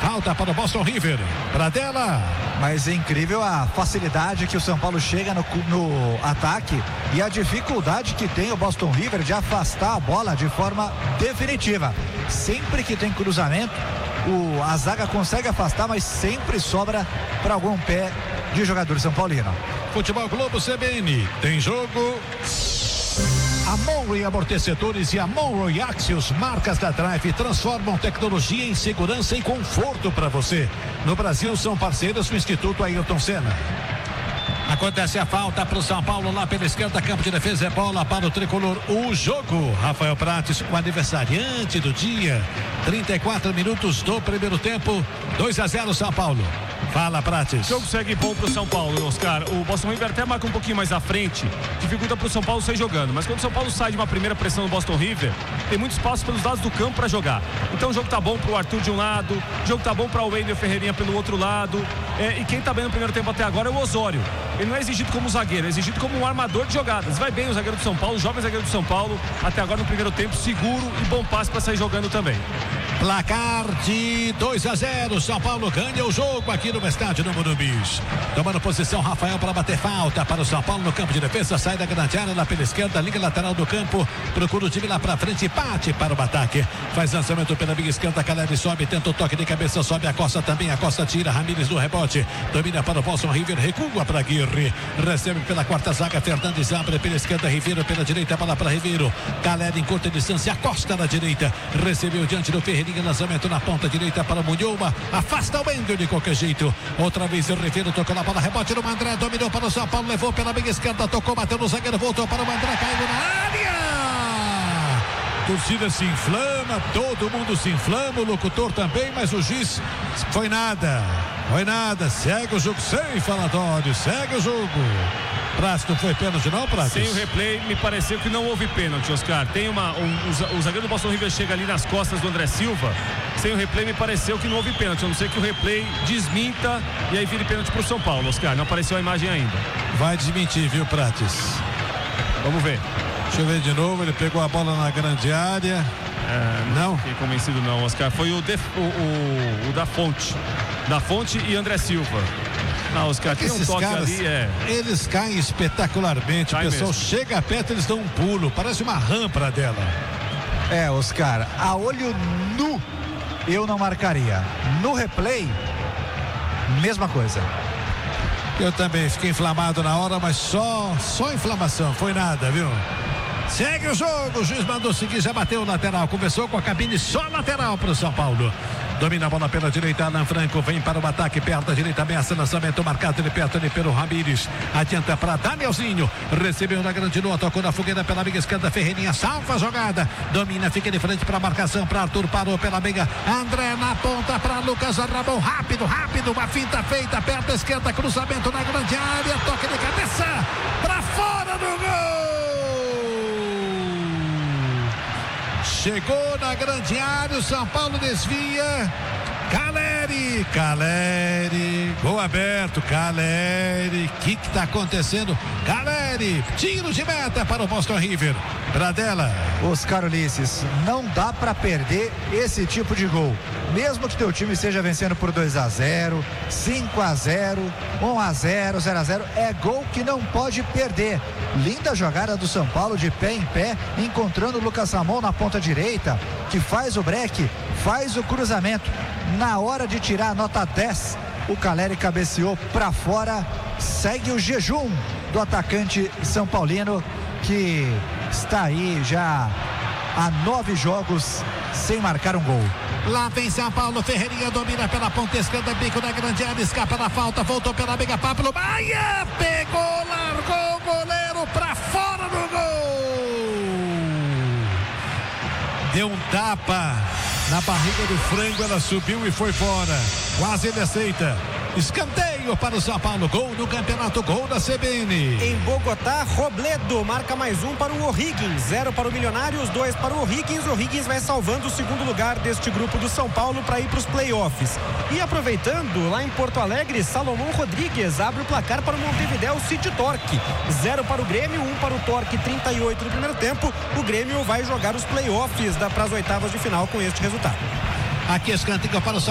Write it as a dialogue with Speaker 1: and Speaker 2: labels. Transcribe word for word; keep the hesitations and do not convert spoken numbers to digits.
Speaker 1: Falta para o Boston River. Pradella.
Speaker 2: Mas é incrível a facilidade que o São Paulo chega no, no ataque e a dificuldade que tem o Boston River de afastar a bola de forma definitiva. Sempre que tem cruzamento, o, a zaga consegue afastar, mas sempre sobra para algum pé de jogador São Paulino.
Speaker 1: Futebol Globo C B N. Tem jogo. A Monroe Amortecedores e a Monroe Axios, marcas da Drive, transformam tecnologia em segurança e conforto para você. No Brasil são parceiros do Instituto Ayrton Senna. Acontece a falta para o São Paulo lá pela esquerda, campo de defesa, é bola para o tricolor. O jogo, Rafael Prates, o aniversariante do dia, trinta e quatro minutos do primeiro tempo, dois a zero São Paulo. Fala, Prates.
Speaker 3: O jogo segue bom pro São Paulo, Oscar. O Boston River até marca um pouquinho mais à frente, dificulta pro São Paulo sair jogando. Mas quando o São Paulo sai de uma primeira pressão no Boston River, tem muito espaço pelos lados do campo para jogar. Então o jogo tá bom pro Arthur de um lado, o jogo tá bom para o Wendel Ferreirinha pelo outro lado. É, e quem tá bem no primeiro tempo até agora é o Osório. Ele não é exigido como zagueiro, é exigido como um armador de jogadas. Vai bem o zagueiro do São Paulo, o jovem zagueiro do São Paulo, até agora no primeiro tempo, seguro e bom passe para sair jogando também.
Speaker 1: Placar de dois a zero, São Paulo ganha o jogo aqui no estádio do Morumbi. Tomando posição, Rafael para bater falta para o São Paulo no campo de defesa, sai da grande área lá pela esquerda, liga lateral do campo, procura o time lá para frente, bate para o ataque, faz lançamento pela minha esquerda, Caleri sobe, tenta o toque de cabeça, sobe a Costa também, a Costa tira, Ramírez no rebote, domina para o Boston River, recua para Aguirre, recebe pela quarta zaga, Fernandes abre pela esquerda, Ribeiro pela direita, bola para Ribeiro, Caleri em curta distância, Costa na direita, recebeu diante do Ferreirinha, lançamento na ponta direita para o Munhoma, afasta o Wendel de qualquer jeito, outra vez o Ribeiro tocou na bola, rebote no André, dominou para o São Paulo, levou pela meia esquerda, tocou, bateu no zagueiro, voltou para o André, caiu na área, torcida se inflama, todo mundo se inflama, o locutor também, mas o juiz foi nada, foi nada, segue o jogo sem falatório, segue o jogo. Prato, não foi pênalti não, Prato?
Speaker 3: Sem o replay, me pareceu que não houve pênalti, Oscar. Tem uma, um, o, o zagueiro do Boston River chega ali nas costas do André Silva. Sem o replay, me pareceu que não houve pênalti. A não ser que o replay desminta e aí vire pênalti pro São Paulo, Oscar. Não apareceu a imagem ainda.
Speaker 1: Vai desmentir, viu, Prates?
Speaker 3: Vamos ver.
Speaker 1: Deixa eu ver de novo, ele pegou a bola na grande área.
Speaker 3: É, não? Não fiquei convencido não, Oscar. Foi o, def, o, o, o da Fonte. Da Fonte e André Silva. Não, Oscar, tem um toque
Speaker 1: caras,
Speaker 3: ali, é...
Speaker 1: eles caem espetacularmente,
Speaker 3: Cai
Speaker 1: o pessoal
Speaker 3: mesmo.
Speaker 1: chega perto, eles dão um pulo, parece uma rampa dela.
Speaker 2: É, Oscar, a olho nu eu não marcaria. No replay, mesma coisa.
Speaker 1: Eu também fiquei inflamado na hora, mas só, só inflamação, foi nada, viu? Segue o jogo, o juiz mandou seguir, já bateu o lateral, conversou com a cabine, só lateral para o São Paulo. Domina a bola pela direita, Alan Franco vem para o ataque, perto da direita, ameaça, lançamento marcado, ele perto ali pelo Ramírez, adianta para Danielzinho, recebeu na grande lua, tocou na fogueira pela meia esquerda, Ferreirinha salva a jogada, domina, fica de frente para a marcação, para Arthur, parou pela meia, André na ponta para Lucas Ramon, rápido, rápido, uma finta feita, perto da esquerda, cruzamento na grande área, toque de cabeça, para fora do gol! Chegou na grande área, o São Paulo desvia. Caleri, Caleri, gol aberto, Caleri, o que que tá acontecendo? Caleri, tiro de meta para o Boston River. Pradella.
Speaker 2: Oscar Ulisses, não dá para perder esse tipo de gol. Mesmo que teu time esteja vencendo por dois a zero, cinco a zero, um a zero, zero a zero, é gol que não pode perder. Linda jogada do São Paulo de pé em pé, encontrando o Lucas Ramon na ponta direita, que faz o break, faz o cruzamento. Na hora de tirar a nota dez, o Caleri cabeceou para fora. Segue o jejum do atacante São Paulino, que está aí já há nove jogos sem marcar um gol.
Speaker 1: Lá vem São Paulo, Ferreirinha domina pela ponta esquerda, bico na grande área, escapa da falta, voltou pela meia, Pablo Maia, pegou, largou o goleiro para fora do gol. Deu um tapa na barriga do frango, ela subiu e foi fora. Quase ele aceita. Escanteio para o São Paulo, gol do campeonato, gol da C B N.
Speaker 4: Em Bogotá, Robledo marca mais um para o O'Higgins, zero para o Milionários, dois para o O'Higgins. O O'Higgins vai salvando o segundo lugar deste grupo do São Paulo para ir para os playoffs. E aproveitando, lá em Porto Alegre, Salomão Rodrigues abre o placar para o Montevidéu City Torque, zero para o Grêmio, um para o Torque, trinta e oito no primeiro tempo. O Grêmio vai jogar os playoffs para as oitavas de final com este resultado.
Speaker 1: Aqui escanteio para o